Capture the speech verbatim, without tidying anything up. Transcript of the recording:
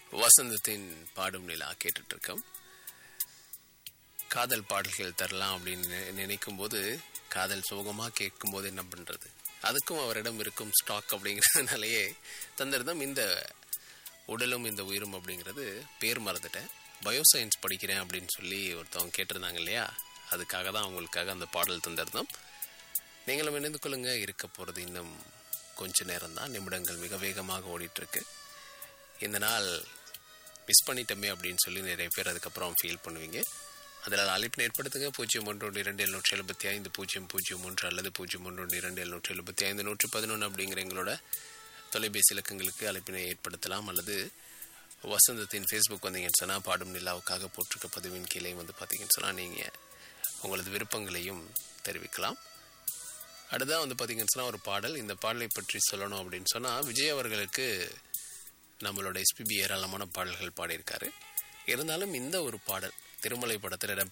வசந்தத்தின் பாடும் நிலா கேட்டுட்டு இருக்கோம். காதல் பாடல்கள் தரலாம் அப்படின்னு நினைக்கும் போது காதல் சோகமாக கேட்கும் போது என்ன பண்றது, அதுக்கும் அவரிடம் இருக்கும் ஸ்டாக் அப்படிங்கிறதுனாலயே தந்திருந்தோம். இந்த உடலும் இந்த உயிரும் அப்படிங்கிறது பேர் மறந்துட்டேன், பயோசயின்ஸ் படிக்கிறேன் அப்படின்னு சொல்லி ஒருத்தவங்க கேட்டிருந்தாங்க இல்லையா, அதுக்காக தான் அவங்களுக்காக அந்த பாடல் தந்திருந்தோம். நீங்களும் இணைந்து கொள்ளுங்க. இருக்க போகிறது இன்னும் கொஞ்ச நேரம் தான், நிமிடங்கள் மிக வேகமாக ஓடிட்டுருக்கு. இந்த நாள் மிஸ் பண்ணிட்டோமே அப்படின்னு சொல்லி நிறைய பேர் அதுக்கப்புறம் ஃபீல் பண்ணுவீங்க. அதில் அழைப்பினை ஏற்படுத்துங்க. பூஜ்ஜியம் ஒன்று ஒன்று இரண்டு எழுநூற்றி எழுபத்தி ஐந்து பூஜ்ஜியம் பூஜ்ஜியம் ஒன்று அல்லது பூஜ்ஜியம் ஒன்று ஒன்று இரண்டு எழுநூற்றி எழுபத்தி ஐந்து நூற்றி பதினொன்று அப்படிங்கிற எங்களோட தொலைபேசி இலக்கங்களுக்கு அழைப்பினை ஏற்படுத்தலாம். அல்லது வசந்தத்தின் ஃபேஸ்புக் வந்தீங்கன்னு சொன்னால் பாடும் நிலாவுக்காக போட்டிருக்க பதிவின் கீழே வந்து பார்த்தீங்கன்னு சொன்னால் நீங்கள் உங்களது விருப்பங்களையும் தெரிவிக்கலாம். அடுத்ததான் வந்து பார்த்தீங்கன்னு சொன்னால் ஒரு பாடல். இந்த பாடலை பற்றி சொல்லணும் அப்படின்னு சொன்னால், விஜய் அவர்களுக்கு நம்மளோட எஸ்பிபி ஏராளமான பாடல்கள் பாடியிருக்காரு. இருந்தாலும் இந்த ஒரு பாடல் திருமலை படத்தில் இடம்